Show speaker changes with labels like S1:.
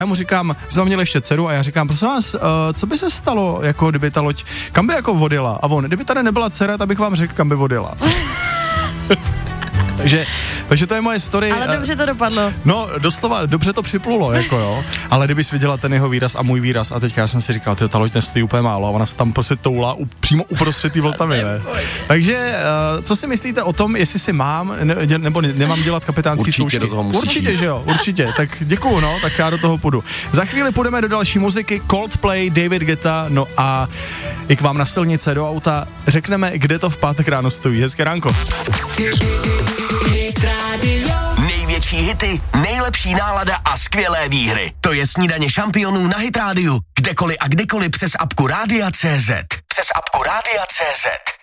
S1: Já mu říkám, jsme měli ještě dceru a já říkám, prosím vás, co by se stalo, jako kdyby ta loď, kam by jako vodila? A on, kdyby tady nebyla dcera, tak bych vám řekl, kam by vodila. Takže to je moje story.
S2: Ale dobře to dopadlo.
S1: No, doslova, dobře to připlulo, jako jo. Ale kdybys viděla ten jeho výraz a můj výraz a teďka já jsem si říkal, ta loď nestojí úplně málo a ona se tam prostě toulá přímo uprostřed té Vltavy, ne? Takže, co si myslíte o tom, jestli si mám nebo nemám dělat kapitánský zkoušky?
S3: Do toho musíš
S1: určitě, že jo, určitě. Tak děkuju, no, tak já do toho půjdu. Za chvíli půjdeme do další muziky, Coldplay, David Guetta, no a i k vám na silnice do auta řekneme, kde to v pátek ráno stojí. Hezké ránko.
S4: Největší hity, nejlepší nálada a skvělé výhry. To je Snídaně šampionů na Hit rádiu. Kdekoliv a kdykoliv přes apku Rádia.cz. Přes apku Rádia.cz.